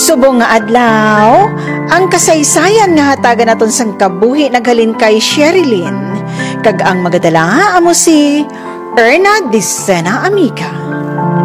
Subong nga adlaw, ang kasaysayan nga hatagan naton sang kabuhi naghalin kay Sherilyn, kag ang magadala amo si Erna Dicena Amica.